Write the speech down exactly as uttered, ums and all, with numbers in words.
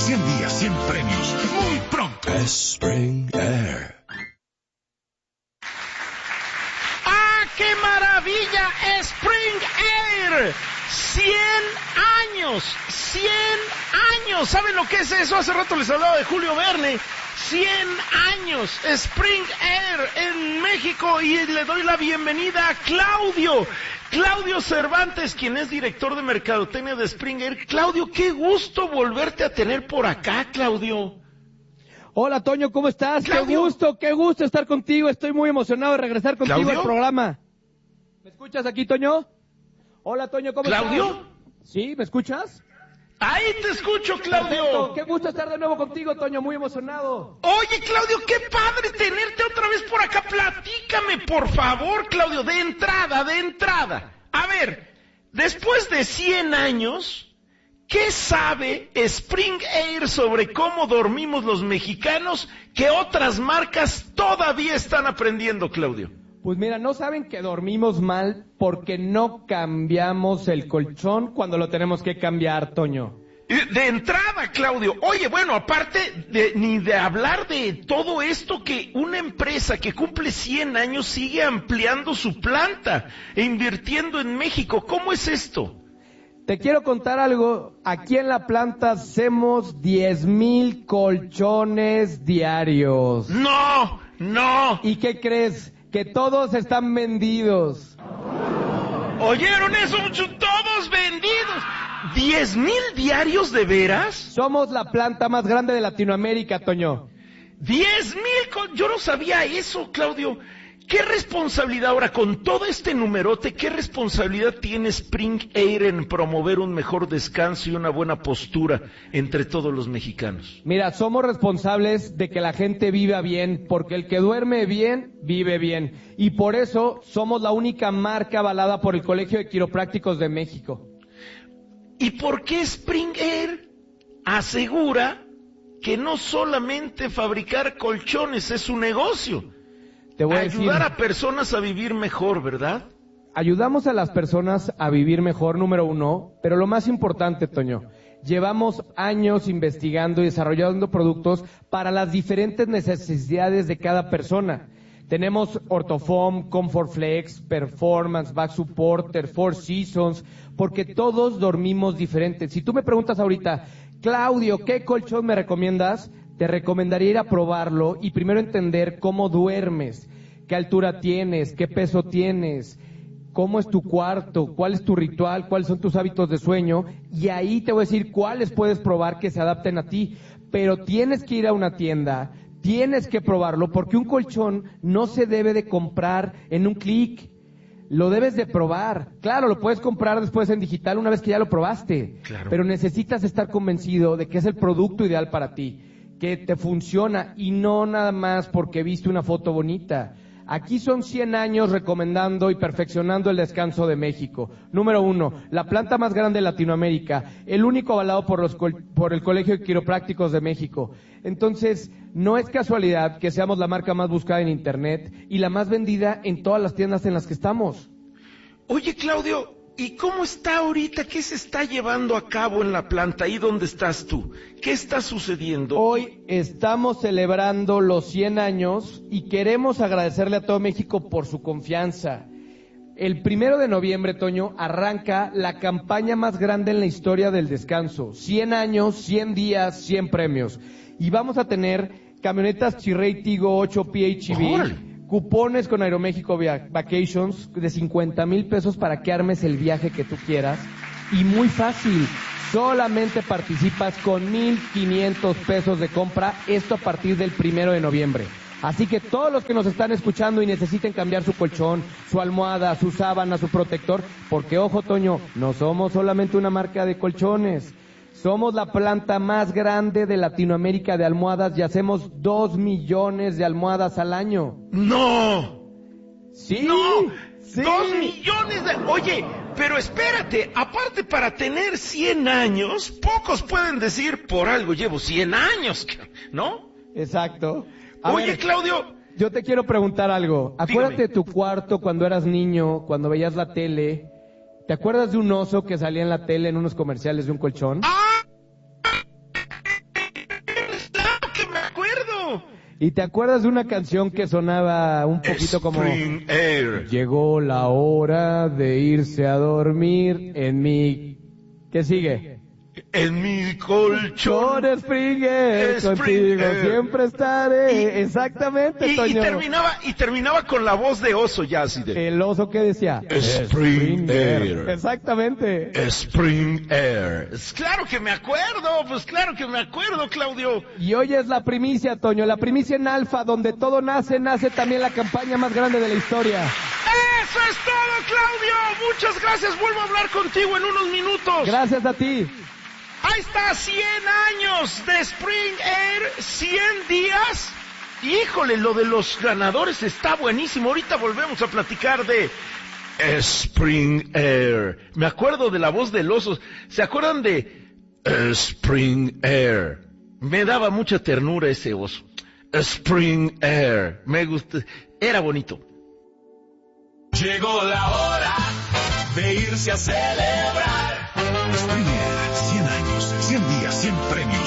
cien días, cien premios. Muy pronto. Spring Air. ¡Ah, qué maravilla! Spring Air. ¡Cien años! ¡Cien años! ¿Saben lo que es eso? Hace rato les hablaba de Julio Verne. ¡Cien años! Spring Air en México, y le doy la bienvenida a Claudio. Claudio Cervantes, quien es director de mercadotecnia de Spring Air. Claudio, qué gusto volverte a tener por acá, Claudio. Hola, Toño, ¿cómo estás? Claudio. Qué gusto, qué gusto estar contigo. Estoy muy emocionado de regresar contigo ¿Claudio? al programa. ¿Me escuchas aquí, Toño? Hola, Toño, ¿cómo ¿Claudio? estás? ¿Sí? ¿Me escuchas? Ahí te escucho, Claudio. Perfecto. Qué gusto estar de nuevo contigo, Toño, muy emocionado. Oye, Claudio, qué padre tenerte otra vez por acá. Platícame, por favor, Claudio, de entrada, de entrada. A ver, después de cien años, ¿qué sabe Spring Air sobre cómo dormimos los mexicanos que otras marcas todavía están aprendiendo, Claudio? Pues mira, no saben que dormimos mal porque no cambiamos el colchón cuando lo tenemos que cambiar, Toño. De entrada, Claudio. Oye, bueno, aparte de ni de hablar de todo esto, que una empresa que cumple cien años sigue ampliando su planta e invirtiendo en México. ¿Cómo es esto? Te quiero contar algo. Aquí en la planta hacemos diez mil colchones diarios. No, no. ¿Y qué crees? Que todos están vendidos. ¿Oyeron eso, muchachos? Todos vendidos. ¿Diez mil diarios de veras? Somos la planta más grande de Latinoamérica, Toño. Diez mil, co- yo no sabía eso, Claudio. ¿Qué responsabilidad ahora, con todo este numerote, qué responsabilidad tiene Spring Air en promover un mejor descanso y una buena postura entre todos los mexicanos? Mira, somos responsables de que la gente viva bien, porque el que duerme bien, vive bien. Y por eso somos la única marca avalada por el Colegio de Quiroprácticos de México. ¿Y por qué Spring Air asegura que no solamente fabricar colchones es su negocio? Te voy a Ayudar decir, a personas a vivir mejor, ¿verdad? ayudamos a las personas a vivir mejor, número uno, pero lo más importante, Toño, llevamos años investigando y desarrollando productos para las diferentes necesidades de cada persona. Tenemos Orthofoam, Comfort Flex, Performance, Back Supporter, Four Seasons, porque todos dormimos diferentes. Si tú me preguntas ahorita, Claudio, ¿qué colchón me recomiendas? Te recomendaría ir a probarlo y primero entender cómo duermes, qué altura tienes, qué peso tienes, cómo es tu cuarto, cuál es tu ritual, cuáles son tus hábitos de sueño, y ahí te voy a decir cuáles puedes probar que se adapten a ti. Pero tienes que ir a una tienda, tienes que probarlo, porque un colchón no se debe de comprar en un clic. Lo debes de probar. Claro, lo puedes comprar después en digital una vez que ya lo probaste. Claro. Pero necesitas estar convencido de que es el producto ideal para ti, que te funciona y no nada más porque viste una foto bonita. Aquí son cien años recomendando y perfeccionando el descanso de México. Número uno, la planta más grande de Latinoamérica, el único avalado por, los, por el Colegio de Quiroprácticos de México. Entonces, no es casualidad que seamos la marca más buscada en Internet y la más vendida en todas las tiendas en las que estamos. Oye, Claudio, ¿y cómo está ahorita? ¿Qué se está llevando a cabo en la planta? ¿Ahí dónde estás tú? ¿Qué está sucediendo? Hoy estamos celebrando los cien años y queremos agradecerle a todo México por su confianza. El primero de noviembre, Toño, arranca la campaña más grande en la historia del descanso. cien años, cien días, cien premios. Y vamos a tener camionetas Chirrey Tigo ocho P H E V, ¡Órale! cupones con Aeroméxico Vacations de cincuenta mil pesos para que armes el viaje que tú quieras. Y muy fácil, solamente participas con mil quinientos pesos de compra, esto a partir del primero de noviembre. Así que todos los que nos están escuchando y necesiten cambiar su colchón, su almohada, su sábana, su protector, porque ojo, Toño, no somos solamente una marca de colchones. Somos la planta más grande de Latinoamérica de almohadas y hacemos dos millones de almohadas al año. ¡No! Sí, ¡No! sí. ¡Dos millones de...! Oye, pero espérate, aparte para tener cien años, pocos pueden decir, por algo llevo cien años, ¿no? Exacto. A Oye, ver, Claudio... yo te quiero preguntar algo. Acuérdate Dígame. de tu cuarto cuando eras niño, cuando veías la tele. ¿Te acuerdas de un oso que salía en la tele en unos comerciales de un colchón? ¡Ah! ¿Y te acuerdas de una canción que sonaba un poquito como... Spring Air. Llegó la hora de irse a dormir en mi... ¿Qué sigue? En mi colchón. Con Spring Air, Spring contigo Air. siempre estaré. Y- Exactamente, Y, y Toño. terminaba, y terminaba con la voz de oso ya así de... El oso que decía. Spring Air. Exactamente. Spring Air. Pues claro que me acuerdo, pues claro que me acuerdo, Claudio. Y hoy es la primicia, Toño, la primicia en Alfa, donde todo nace, nace también la campaña más grande de la historia. Eso es todo, Claudio. Muchas gracias. Vuelvo a hablar contigo en unos minutos. Gracias a ti. Ahí está, cien años de Spring Air, cien días. Híjole, lo de los ganadores está buenísimo. Ahorita volvemos a platicar de Spring Air. Me acuerdo de la voz del oso. ¿Se acuerdan de Spring Air? Me daba mucha ternura ese oso. Spring Air. Me gusta. Era bonito. Llegó la hora de irse a celebrar. Spring Air, cien años, cien días, cien premios.